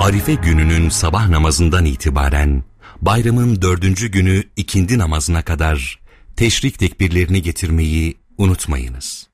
Arife gününün sabah namazından itibaren bayramın 4. günü ikindi namazına kadar teşrik tekbirlerini getirmeyi unutmayınız.